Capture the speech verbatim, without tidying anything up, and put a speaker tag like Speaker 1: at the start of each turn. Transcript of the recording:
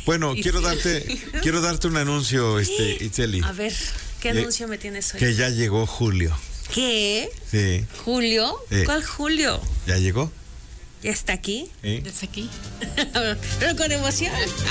Speaker 1: Bueno, quiero
Speaker 2: sí.
Speaker 1: darte, quiero darte un anuncio, este, Itzeli.
Speaker 2: A ver, ¿qué
Speaker 1: Eh,
Speaker 2: anuncio me tienes hoy?
Speaker 1: Que ya llegó Julio.
Speaker 2: ¿Qué?
Speaker 1: Sí.
Speaker 2: ¿Julio?
Speaker 1: Sí.
Speaker 2: ¿Cuál Julio?
Speaker 1: ¿Ya llegó?
Speaker 2: ¿Ya está aquí?
Speaker 1: Sí.
Speaker 2: ¿Ya está aquí? Pero con emoción.